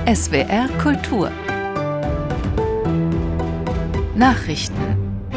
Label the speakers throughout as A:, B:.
A: SWR Kultur Nachrichten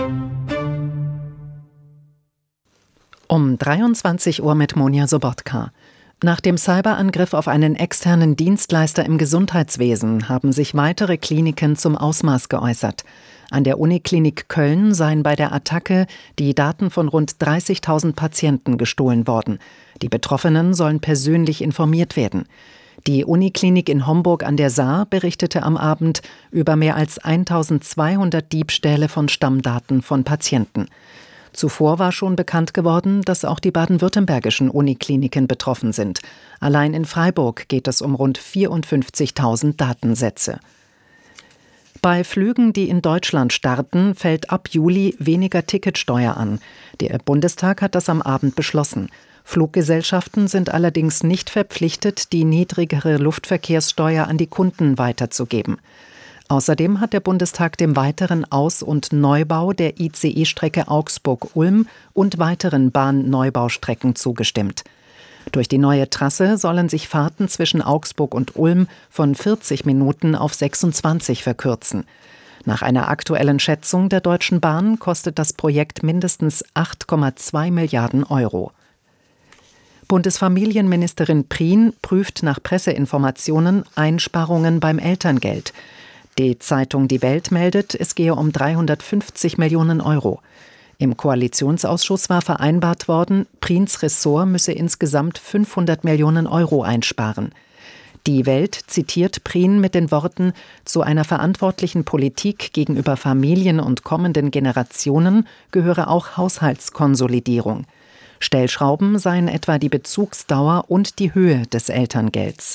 A: um 23 Uhr mit Monja Sobotka. Nach dem Cyberangriff auf einen externen Dienstleister im Gesundheitswesen haben sich weitere Kliniken zum Ausmaß geäußert. An der Uniklinik Köln seien bei der Attacke die Daten von rund 30.000 Patienten gestohlen worden. Die Betroffenen sollen persönlich informiert werden. Die Uniklinik in Homburg an der Saar berichtete am Abend über mehr als 1.200 Diebstähle von Stammdaten von Patienten. Zuvor war schon bekannt geworden, dass auch die baden-württembergischen Unikliniken betroffen sind. Allein in Freiburg geht es um rund 54.000 Datensätze. Bei Flügen, die in Deutschland starten, fällt ab Juli weniger Ticketsteuer an. Der Bundestag hat das am Abend beschlossen. Fluggesellschaften sind allerdings nicht verpflichtet, die niedrigere Luftverkehrssteuer an die Kunden weiterzugeben. Außerdem hat der Bundestag dem weiteren Aus- und Neubau der ICE-Strecke Augsburg-Ulm und weiteren Bahnneubaustrecken zugestimmt. Durch die neue Trasse sollen sich Fahrten zwischen Augsburg und Ulm von 40 Minuten auf 26 verkürzen. Nach einer aktuellen Schätzung der Deutschen Bahn kostet das Projekt mindestens 8,2 Milliarden Euro. Bundesfamilienministerin Prien prüft nach Presseinformationen Einsparungen beim Elterngeld. Die Zeitung Die Welt meldet, es gehe um 350 Millionen Euro. Im Koalitionsausschuss war vereinbart worden, Priens Ressort müsse insgesamt 500 Millionen Euro einsparen. Die Welt zitiert Prien mit den Worten: Zu einer verantwortlichen Politik gegenüber Familien und kommenden Generationen gehöre auch Haushaltskonsolidierung. Stellschrauben seien etwa die Bezugsdauer und die Höhe des Elterngelds.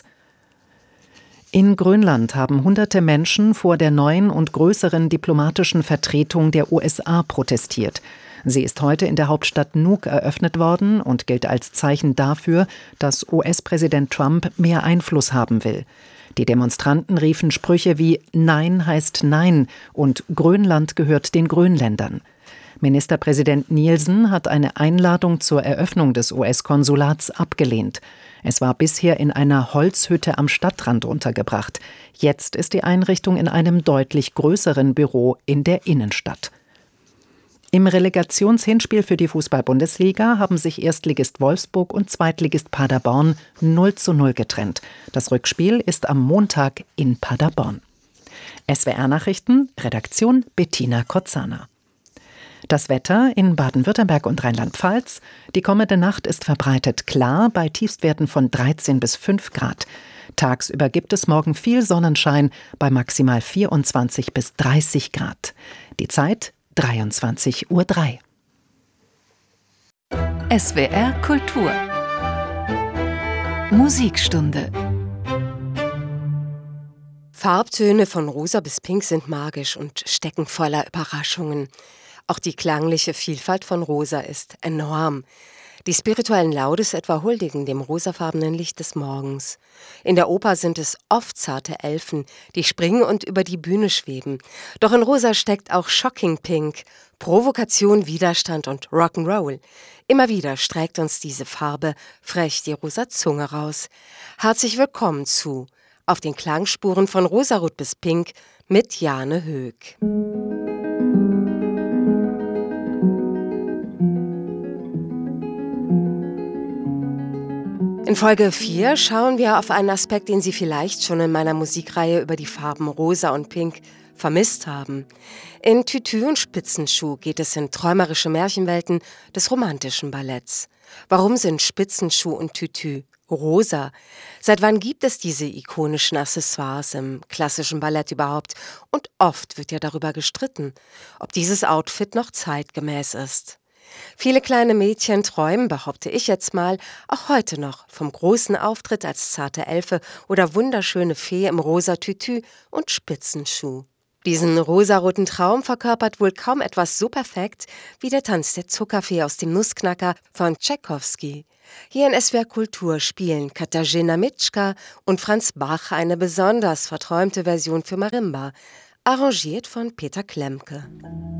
A: In Grönland haben hunderte Menschen vor der neuen und größeren diplomatischen Vertretung der USA protestiert. Sie ist heute in der Hauptstadt Nuuk eröffnet worden und gilt als Zeichen dafür, dass US-Präsident Trump mehr Einfluss haben will. Die Demonstranten riefen Sprüche wie „Nein heißt Nein“ und „Grönland gehört den Grönländern“. Ministerpräsident Nielsen hat eine Einladung zur Eröffnung des US-Konsulats abgelehnt. Es war bisher in einer Holzhütte am Stadtrand untergebracht. Jetzt ist die Einrichtung in einem deutlich größeren Büro in der Innenstadt. Im Relegationshinspiel für die Fußball-Bundesliga haben sich Erstligist Wolfsburg und Zweitligist Paderborn 0:0 getrennt. Das Rückspiel ist am Montag in Paderborn. SWR-Nachrichten, Redaktion Bettina Kotzana. Das Wetter in Baden-Württemberg und Rheinland-Pfalz. Die kommende Nacht ist verbreitet klar bei Tiefstwerten von 13 bis 5 Grad. Tagsüber gibt es morgen viel Sonnenschein bei maximal 24 bis 30 Grad. Die Zeit 23:03 Uhr. SWR Kultur Musikstunde.
B: Farbtöne von rosa bis pink sind magisch und stecken voller Überraschungen. Auch die klangliche Vielfalt von Rosa ist enorm. Die spirituellen Laudes etwa huldigen dem rosafarbenen Licht des Morgens. In der Oper sind es oft zarte Elfen, die springen und über die Bühne schweben. Doch in Rosa steckt auch Shocking Pink, Provokation, Widerstand und Rock'n'Roll. Immer wieder streckt uns diese Farbe frech die rosa Zunge raus. Herzlich willkommen zu Auf den Klangspuren von Rosarot bis Pink mit Jane Höck. In Folge 4 schauen wir auf einen Aspekt, den Sie vielleicht schon in meiner Musikreihe über die Farben Rosa und Pink vermisst haben. In Tütü und Spitzenschuh geht es in träumerische Märchenwelten des romantischen Balletts. Warum sind Spitzenschuh und Tütü rosa? Seit wann gibt es diese ikonischen Accessoires im klassischen Ballett überhaupt? Und oft wird ja darüber gestritten, ob dieses Outfit noch zeitgemäß ist. Viele kleine Mädchen träumen, behaupte ich jetzt mal, auch heute noch vom großen Auftritt als zarte Elfe oder wunderschöne Fee im rosa Tütü und Spitzenschuh. Diesen rosaroten Traum verkörpert wohl kaum etwas so perfekt wie der Tanz der Zuckerfee aus dem Nussknacker von Tschaikowski. Hier in SWR Kultur spielen Katarzyna Mitschka und Franz Bach eine besonders verträumte Version für Marimba, arrangiert von Peter Klemke.